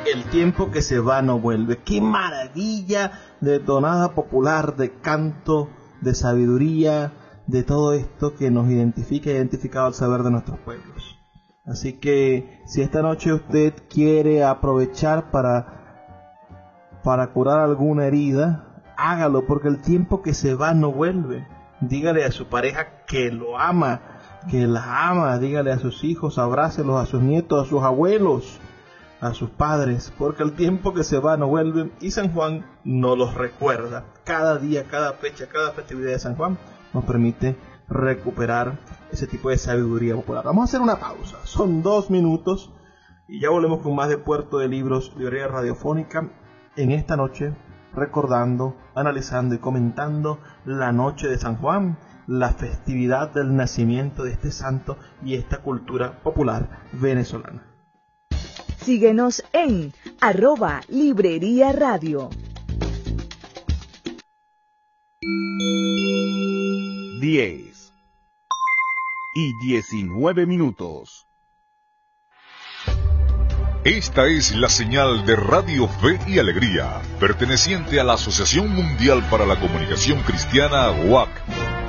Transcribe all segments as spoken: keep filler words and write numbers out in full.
El tiempo que se va no vuelve. ¡Qué maravilla de tonada popular, de canto, de sabiduría, de todo esto que nos identifica y ha identificado el saber de nuestros pueblos! Así que si esta noche usted quiere aprovechar para, para curar alguna herida, hágalo, porque el tiempo que se va no vuelve. Dígale a su pareja que lo ama, que la ama. Dígale a sus hijos, abrácelos, a sus nietos, a sus abuelos, a sus padres, porque el tiempo que se va no vuelve, y San Juan nos los recuerda. Cada día, cada fecha, cada festividad de San Juan nos permite recuperar ese tipo de sabiduría popular. Vamos a hacer una pausa, son dos minutos y ya volvemos con más de Puerto de Libros, librería radiofónica, en esta noche recordando, analizando y comentando la noche de San Juan, la festividad del nacimiento de este santo y esta cultura popular venezolana. Síguenos en arroba Librería Radio. diez y diecinueve minutos. Esta es la señal de Radio Fe y Alegría, perteneciente a la Asociación Mundial para la Comunicación Cristiana, U A C.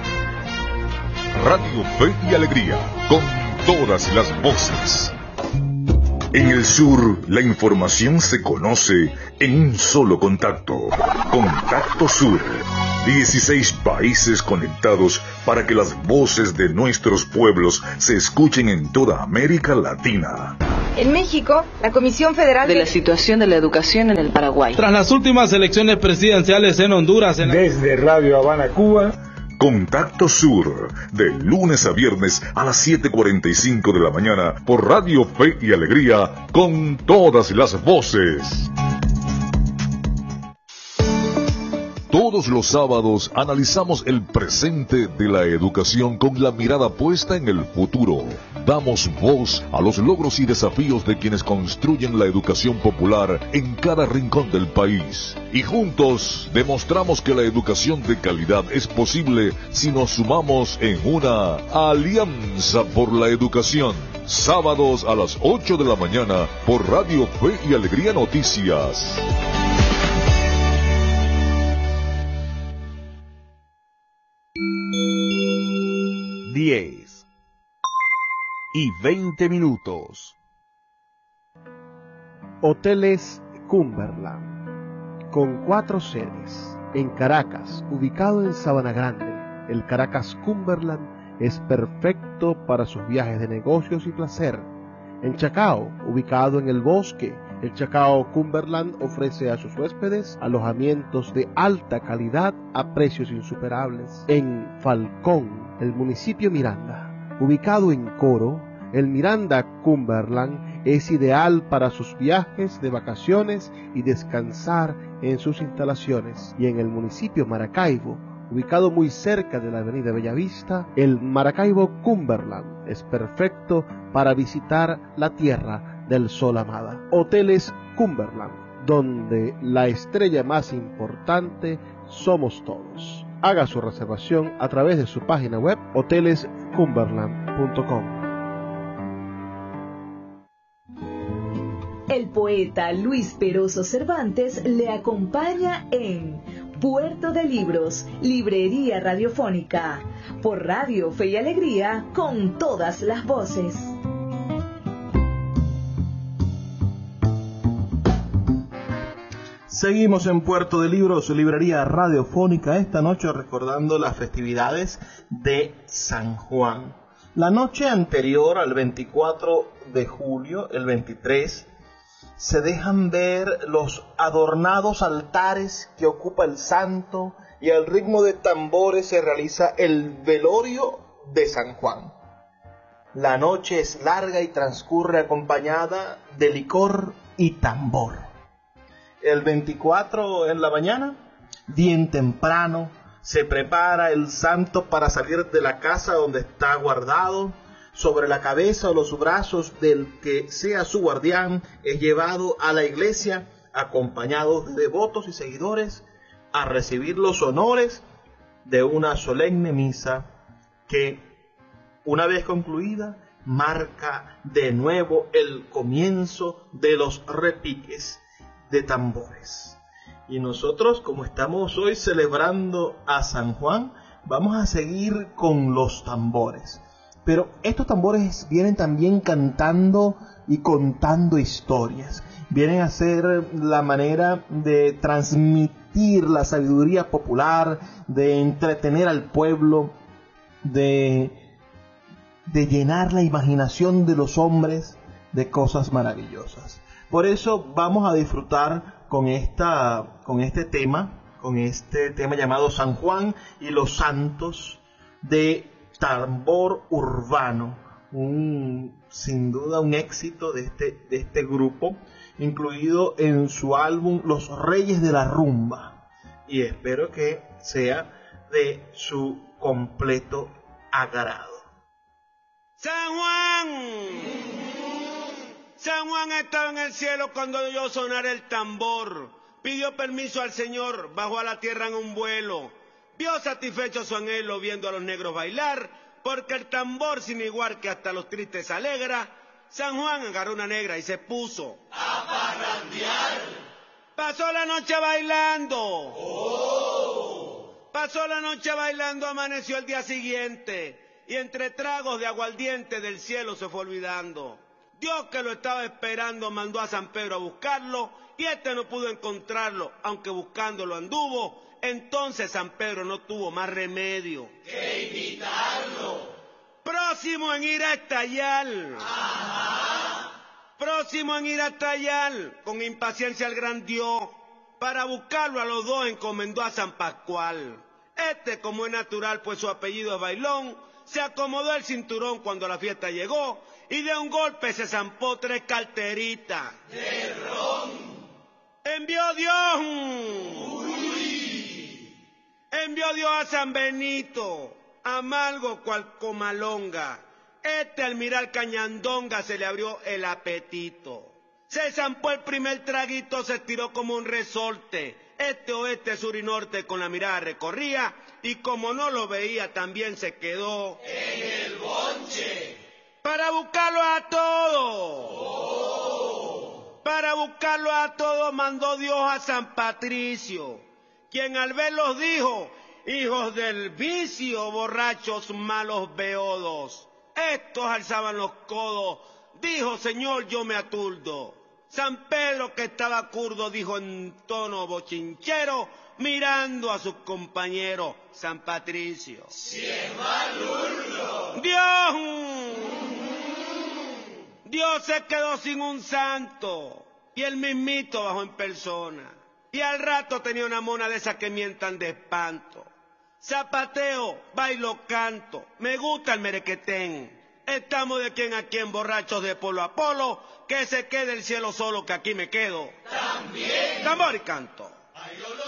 Radio Fe y Alegría, con todas las voces. En el sur, la información se conoce en un solo contacto. Contacto Sur. dieciséis países conectados para que las voces de nuestros pueblos se escuchen en toda América Latina. En México, la Comisión Federal de la situación de la educación en el Paraguay. Tras las últimas elecciones presidenciales en Honduras. En la... Desde Radio Habana, Cuba. Contacto Sur, de lunes a viernes a las siete cuarenta y cinco de la mañana por Radio Fe y Alegría, con todas las voces. Todos los sábados analizamos el presente de la educación con la mirada puesta en el futuro. Damos voz a los logros y desafíos de quienes construyen la educación popular en cada rincón del país. Y juntos demostramos que la educación de calidad es posible si nos sumamos en una alianza por la educación. Sábados a las ocho de la mañana por Radio Fe y Alegría Noticias. diez y veinte minutos. Hoteles Cumberland, con cuatro sedes. En Caracas, ubicado en Sabana Grande, el Caracas Cumberland es perfecto para sus viajes de negocios y placer. En Chacao, ubicado en el Bosque, el Chacao Cumberland ofrece a sus huéspedes alojamientos de alta calidad a precios insuperables. En Falcón, el municipio Miranda, ubicado en Coro, el Miranda Cumberland es ideal para sus viajes de vacaciones y descansar en sus instalaciones. Y en el municipio Maracaibo, ubicado muy cerca de la avenida Bellavista, el Maracaibo Cumberland es perfecto para visitar la tierra del sol amada. Hoteles Cumberland, donde la estrella más importante somos todos. Haga su reservación a través de su página web hoteles cumberland punto com. El poeta Luis Peroso Cervantes le acompaña en Puerto de Libros, Librería Radiofónica, por Radio Fe y Alegría, con todas las voces. Seguimos en Puerto de Libros, librería radiofónica, esta noche recordando las festividades de San Juan. La noche anterior al veinticuatro de julio, el veintitrés, se dejan ver los adornados altares que ocupa el santo y al ritmo de tambores se realiza el velorio de San Juan. La noche es larga y transcurre acompañada de licor y tambor. El veinticuatro en la mañana, bien temprano, se prepara el santo para salir de la casa donde está guardado. Sobre la cabeza o los brazos del que sea su guardián es llevado a la iglesia, acompañado de devotos y seguidores, a recibir los honores de una solemne misa que, una vez concluida, marca de nuevo el comienzo de los repiques de tambores. Y nosotros, como estamos hoy celebrando a San Juan, vamos a seguir con los tambores. Pero estos tambores vienen también cantando y contando historias. Vienen a ser la manera de transmitir la sabiduría popular, de entretener al pueblo, de, de llenar la imaginación de los hombres de cosas maravillosas. Por eso vamos a disfrutar con, esta, con este tema, con este tema llamado San Juan y los Santos, de tambor urbano, un, sin duda un éxito de este, de este grupo, incluido en su álbum Los Reyes de la Rumba, y espero que sea de su completo agrado. San Juan, San Juan estaba en el cielo cuando oyó sonar el tambor. Pidió permiso al Señor, bajó a la tierra en un vuelo. Vio satisfecho su anhelo viendo a los negros bailar, porque el tambor sin igual que hasta los tristes alegra. San Juan agarró una negra y se puso a parrandear. Pasó la noche bailando. Oh. Pasó la noche bailando, amaneció el día siguiente, y entre tragos de aguardiente del cielo se fue olvidando. Dios, que lo estaba esperando, mandó a San Pedro a buscarlo, y este no pudo encontrarlo, aunque buscándolo anduvo. Entonces San Pedro no tuvo más remedio que invitarlo. Próximo en ir a estallar. Ajá. Próximo en ir a estallar. Con impaciencia el gran Dios, para buscarlo a los dos encomendó a San Pascual. Este, como es natural, pues su apellido es Bailón, se acomodó el cinturón cuando la fiesta llegó, y de un golpe se zampó tres carteritas de ron. Envió Dios. Uy. Envió Dios a San Benito, amargo cual comalonga. Este, al mirar cañandonga, se le abrió el apetito. Se zampó el primer traguito, se estiró como un resorte. Este, oeste, sur y norte con la mirada recorría, y como no lo veía, también se quedó en el bonche. Para buscarlo a todos. Oh. Para buscarlo a todos mandó Dios a San Patricio, quien al verlos dijo: hijos del vicio, borrachos, malos beodos. Estos alzaban los codos, dijo: Señor, yo me aturdo. San Pedro, que estaba curdo, dijo en tono bochinchero, mirando a sus compañeros: San Patricio, si es malurdo. Dios, Dios se quedó sin un santo, y él mismito bajó en persona. Y al rato tenía una mona de esas que mientan de espanto. Zapateo, bailo, canto, me gusta el merequetén. Estamos de quien a quien, borrachos de polo a polo, que se quede el cielo solo, que aquí me quedo. También. Tambor y canto.